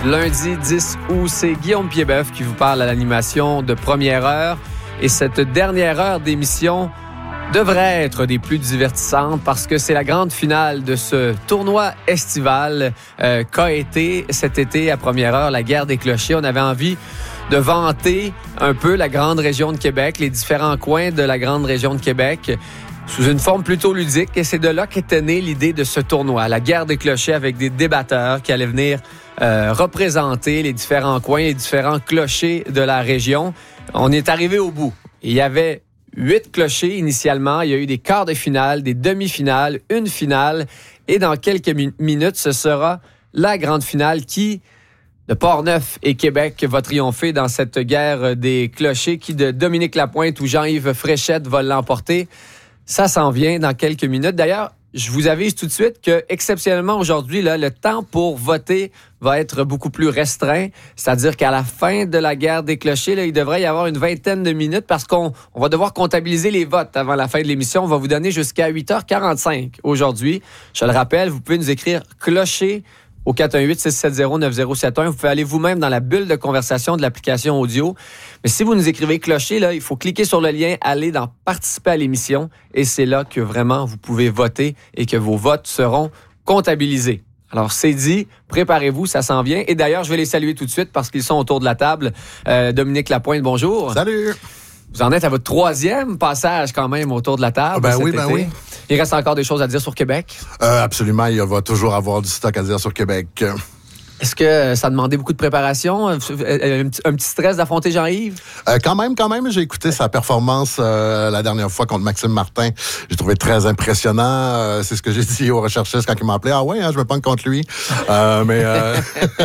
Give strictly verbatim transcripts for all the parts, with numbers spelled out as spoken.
Lundi dix août, c'est Guillaume Piébeuf qui vous parle à l'animation de Première Heure. Et cette dernière heure d'émission devrait être des plus divertissantes parce que c'est la grande finale de ce tournoi estival euh, qu'a été cet été à Première Heure, la guerre des clochers. On avait envie de vanter un peu la grande région de Québec, les différents coins de la grande région de Québec, sous une forme plutôt ludique. Et c'est de là qu'était née l'idée de ce tournoi, la guerre des clochers, avec des débatteurs qui allaient venir euh, représenter les différents coins, les différents clochers de la région. On est arrivé au bout. Il y avait huit clochers initialement. Il y a eu des quarts de finale, des demi-finales, une finale. Et dans quelques mi- minutes, ce sera la grande finale qui, de Portneuf et Québec, va triompher dans cette guerre des clochers qui, de Dominique Lapointe ou Jean-Yves Fréchette, va l'emporter. Ça s'en vient dans quelques minutes. D'ailleurs, je vous avise tout de suite que, exceptionnellement aujourd'hui, là, le temps pour voter va être beaucoup plus restreint. C'est-à-dire qu'à la fin de la guerre des clochers, là, il devrait y avoir une vingtaine de minutes parce qu'on on va devoir comptabiliser les votes avant la fin de l'émission. On va vous donner jusqu'à huit heures quarante-cinq aujourd'hui. Je le rappelle, vous pouvez nous écrire clocher au quatre un huit, six sept zéro, neuf zéro sept un. Vous pouvez aller vous-même dans la bulle de conversation de l'application audio. Mais si vous nous écrivez clocher, là, il faut cliquer sur le lien, aller dans participer à l'émission et c'est là que vraiment vous pouvez voter et que vos votes seront comptabilisés. Alors, c'est dit, préparez-vous, ça s'en vient. Et d'ailleurs, je vais les saluer tout de suite parce qu'ils sont autour de la table. Euh, Dominique Lapointe, bonjour. Salut. Vous en êtes à votre troisième passage quand même autour de la table. Ah ben cet oui, été. ben oui. Il reste encore des choses à dire sur Québec? Euh, absolument, il va toujours avoir du stock à dire sur Québec. Est-ce que ça a demandé beaucoup de préparation? Un petit, un petit stress d'affronter Jean-Yves? Euh, quand même, quand même, j'ai écouté sa performance euh, la dernière fois contre Maxime Martin. J'ai trouvé très impressionnant. Euh, c'est ce que j'ai dit au recherchiste quand il m'a appelé. Ah ouais, hein, je me pogne contre lui. Euh, mais, euh,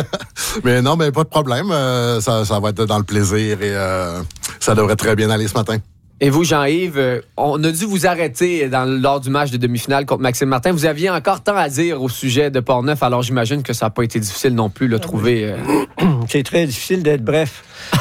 mais non, mais pas de problème. Euh, ça, ça va être dans le plaisir et euh, ça devrait très bien aller ce matin. Et vous, Jean-Yves, on a dû vous arrêter dans, lors du match de demi-finale contre Maxime Martin. Vous aviez encore tant à dire au sujet de Portneuf, alors j'imagine que ça n'a pas été difficile non plus de trouver... Euh... C'est très difficile d'être bref.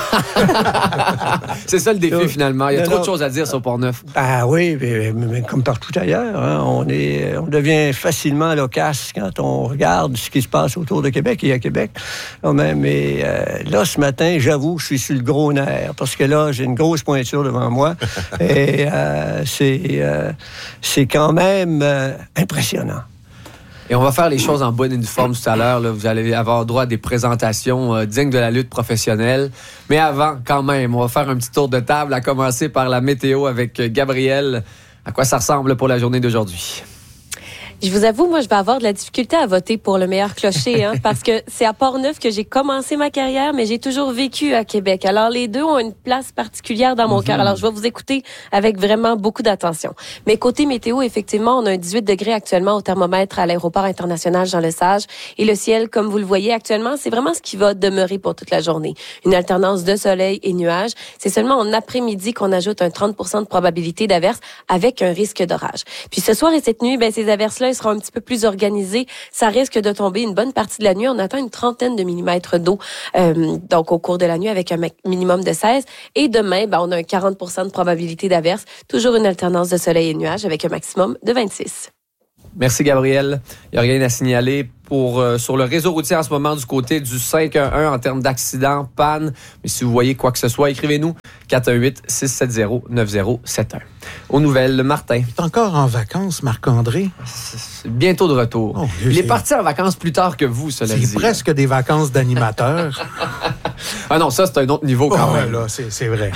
C'est ça le défi, non, finalement. Il y a non, trop non. de choses à dire sur Portneuf. Ah oui, mais, mais comme partout ailleurs, hein, on, est, on devient facilement loquace quand on regarde ce qui se passe autour de Québec et à Québec. Mais euh, là, ce matin, j'avoue, je suis sur le gros nerf parce que là, j'ai une grosse pointure devant moi et euh, c'est, euh, c'est quand même euh, impressionnant. Et on va faire les choses en bonne et due forme tout à l'heure. Là. Vous allez avoir droit à des présentations euh, dignes de la lutte professionnelle. Mais avant, quand même, on va faire un petit tour de table, à commencer par la météo avec Gabrielle. À quoi ça ressemble pour la journée d'aujourd'hui? Je vous avoue, moi, je vais avoir de la difficulté à voter pour le meilleur clocher, hein, parce que c'est à Portneuf que j'ai commencé ma carrière, mais j'ai toujours vécu à Québec. Alors, les deux ont une place particulière dans mon mm-hmm. cœur. Alors, je vais vous écouter avec vraiment beaucoup d'attention. Mais côté météo, effectivement, on a un dix-huit degrés actuellement au thermomètre à l'aéroport international Jean-Lesage. Et le ciel, comme vous le voyez actuellement, c'est vraiment ce qui va demeurer pour toute la journée. Une alternance de soleil et nuages. C'est seulement en après-midi qu'on ajoute un trente pour cent de probabilité d'averse avec un risque d'orage. Puis ce soir et cette nuit, ben, ces averses-là, sera un petit peu plus organisé. Ça risque de tomber une bonne partie de la nuit. On attend une trentaine de millimètres d'eau euh, donc au cours de la nuit avec un minimum de seize. Et demain, ben, on a un quarante pour cent de probabilité d'averse. Toujours une alternance de soleil et nuages avec un maximum de vingt-six. Merci, Gabrielle. Il n'y a rien à signaler pour, euh, sur le réseau routier en ce moment du côté du cinq un un en termes d'accident, panne. Mais si vous voyez quoi que ce soit, écrivez-nous quatre un huit, six sept zéro, neuf zéro sept un. Aux nouvelles, Martin. Tu es encore en vacances, Marc-André? C'est bientôt de retour. Oh, Dieu, Il est c'est... parti en vacances plus tard que vous, cela dit. C'est presque des vacances d'animateur. Ah non, ça, c'est un autre niveau quand oh, même. Là, c'est, c'est vrai.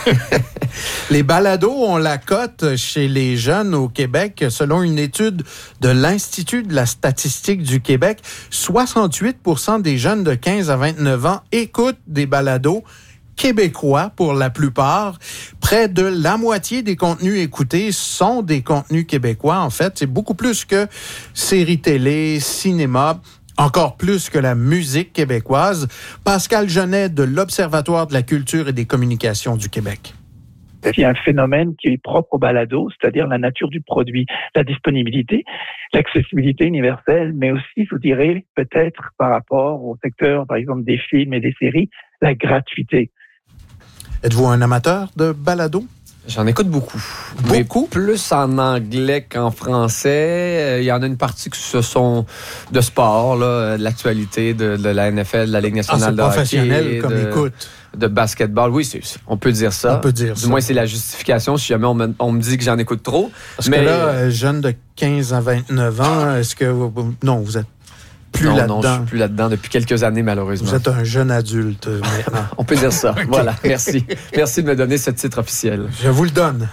Les balados ont la cote chez les jeunes au Québec. Selon une étude de l'Institut de la statistique du Québec, soixante-huit pour cent des jeunes de quinze à vingt-neuf ans écoutent des balados québécois pour la plupart. Près de la moitié des contenus écoutés sont des contenus québécois. En fait, c'est beaucoup plus que séries télé, cinéma, encore plus que la musique québécoise. Pascal Genet de l'Observatoire de la culture et des communications du Québec. Il y a un phénomène qui est propre au balado, c'est-à-dire la nature du produit, la disponibilité, l'accessibilité universelle, mais aussi, je vous dirais, peut-être par rapport au secteur, par exemple, des films et des séries, la gratuité. Êtes-vous un amateur de balado? J'en écoute beaucoup. Beaucoup? Mais plus en anglais qu'en français. Il y en a une partie qui ce sont de sport, là, de l'actualité de, de la N F L, de la Ligue nationale ah, de hockey. professionnel comme de, écoute. De basketball. Oui, c'est, on peut dire ça. On peut dire du ça. moins, c'est la justification si jamais on me, on me dit que j'en écoute trop. Parce mais, que là, euh, jeune de quinze à vingt-neuf ans, est-ce que... vous, non, vous êtes plus non, là-dedans. Non, je suis plus là-dedans depuis quelques années, malheureusement. Vous êtes un jeune adulte maintenant. On peut dire ça. Okay. Voilà, merci. Merci de me donner ce titre officiel. Je vous le donne.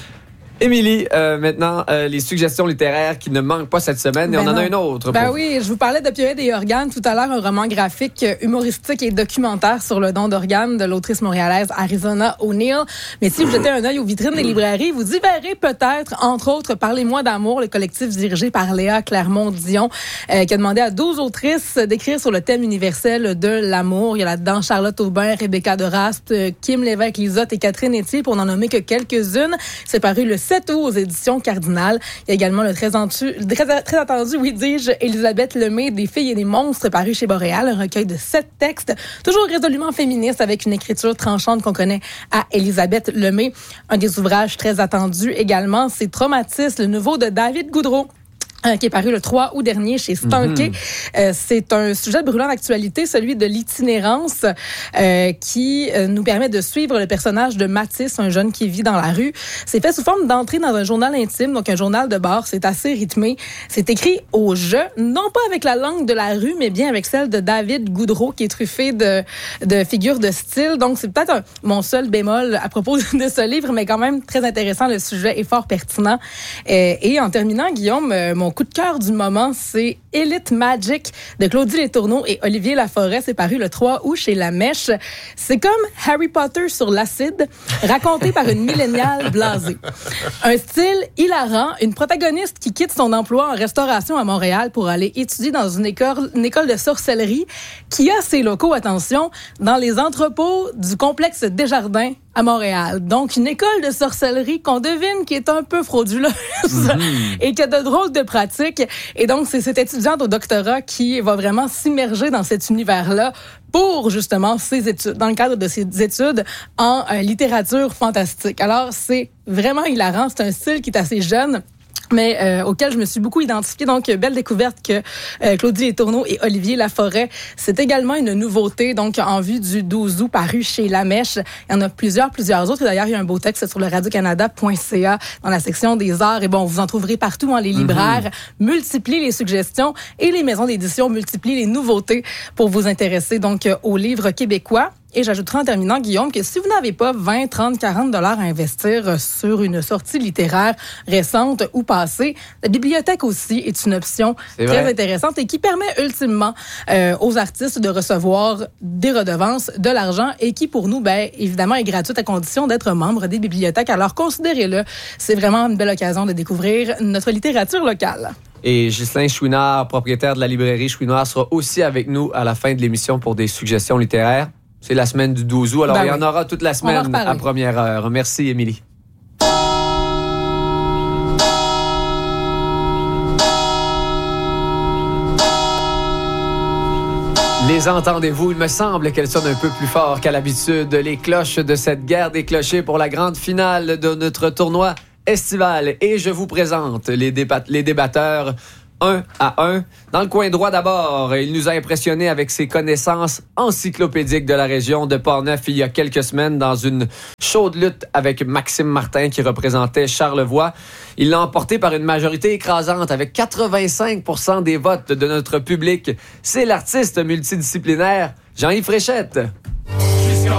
Émilie, euh, maintenant, euh, les suggestions littéraires qui ne manquent pas cette semaine, et ben on en non. a une autre. Ben pour... oui, je vous parlais de Pioède et Organes tout à l'heure, un roman graphique, humoristique et documentaire sur le don d'organes de l'autrice montréalaise Arizona O'Neill. Mais si vous jetez un œil aux vitrines des librairies, vous y verrez peut-être, entre autres, Parlez-moi d'amour, le collectif dirigé par Léa Clermont-Dion, euh, qui a demandé à douze autrices d'écrire sur le thème universel de l'amour. Il y a là-dedans Charlotte Aubin, Rebecca de Raspe, Kim Lévesque-Lisotte et Catherine Etier, pour n'en nommer que quelques-unes. C'est paru le sept août aux éditions Cardinal. Il y a également le très, entu, très, très attendu, oui dis-je, Elisabeth Lemay, Des filles et des monstres, paru chez Boréal, un recueil de sept textes, toujours résolument féministe, avec une écriture tranchante qu'on connaît à Elisabeth Lemay. Un des ouvrages très attendus également, c'est Traumatisme, le nouveau de David Goudreau. Euh, qui est paru le trois août dernier chez Stanké. Mm-hmm. Euh, c'est un sujet brûlant d'actualité, celui de l'itinérance, euh, qui euh, nous permet de suivre le personnage de Mathis, un jeune qui vit dans la rue. C'est fait sous forme d'entrée dans un journal intime, donc un journal de bord. C'est assez rythmé. C'est écrit au jeu, non pas avec la langue de la rue, mais bien avec celle de David Goudreau, qui est truffé de, de figures de style. Donc, c'est peut-être un, mon seul bémol à propos de ce livre, mais quand même très intéressant. Le sujet est fort pertinent. Euh, et en terminant, Guillaume, euh, mon coup de cœur du moment, c'est Elite Magic de Claudie Letourneau et Olivier Laforêt. C'est paru le trois août chez La Mèche. C'est comme Harry Potter sur l'acide, raconté par une milléniale blasée. Un style hilarant, une protagoniste qui quitte son emploi en restauration à Montréal pour aller étudier dans une école, une école de sorcellerie qui a ses locaux, attention, dans les entrepôts du complexe Desjardins à Montréal. Donc, une école de sorcellerie qu'on devine qui est un peu frauduleuse mm-hmm. et qui a de drôles de pratiques. Et donc, c'est cette étudiante au doctorat qui va vraiment s'immerger dans cet univers-là pour, justement, ses études, dans le cadre de ses études en euh, littérature fantastique. Alors, c'est vraiment hilarant. C'est un style qui est assez jeune, mais euh, auquel je me suis beaucoup identifiée. Donc, belle découverte que euh, Claudie Letourneau et Olivier Laforêt. C'est également une nouveauté, donc en vue du douze août, paru chez La Mèche. Il y en a plusieurs, plusieurs autres. D'ailleurs, il y a un beau texte sur le radio canada point c a dans la section des arts. Et bon, vous en trouverez partout, hein, les libraires. Mm-hmm. Multiplient les suggestions et les maisons d'édition multiplient les nouveautés pour vous intéresser donc euh, aux livres québécois. Et j'ajouterai en terminant, Guillaume, que si vous n'avez pas vingt, trente, quarante dollars à investir sur une sortie littéraire récente ou passée, la bibliothèque aussi est une option C'est très vrai. intéressante et qui permet ultimement euh, aux artistes de recevoir des redevances, de l'argent et qui, pour nous, ben évidemment, est gratuite à condition d'être membre des bibliothèques. Alors, considérez-le. C'est vraiment une belle occasion de découvrir notre littérature locale. Et Ghislain Chouinard, propriétaire de la librairie Chouinard, sera aussi avec nous à la fin de l'émission pour des suggestions littéraires. C'est la semaine du douze août, alors ben il y oui. en aura toute la semaine à première heure. Merci, Émilie. Les entendez-vous? Il me semble qu'elles sonnent un peu plus fort qu'à l'habitude. Les cloches de cette guerre des clochers pour la grande finale de notre tournoi estival. Et je vous présente les, débat- les débatteurs un à un. Dans le coin droit d'abord, il nous a impressionnés avec ses connaissances encyclopédiques de la région de Portneuf il y a quelques semaines dans une chaude lutte avec Maxime Martin qui représentait Charlevoix. Il l'a emporté par une majorité écrasante avec quatre-vingt-cinq pour cent des votes de notre public. C'est l'artiste multidisciplinaire Jean-Yves Fréchette.